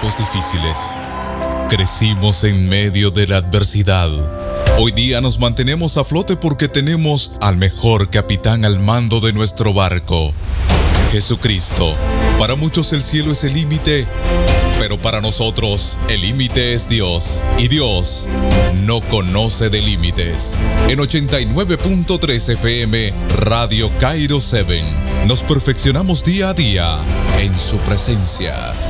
tiempos difíciles. Crecimos en medio de la adversidad. Hoy día nos mantenemos a flote porque tenemos al mejor capitán al mando de nuestro barco, Jesucristo. Para muchos el cielo es el límite, pero para nosotros el límite es Dios. Y Dios no conoce de límites. En 89.3 FM, Radio Cairo 7, nos perfeccionamos día a día en su presencia.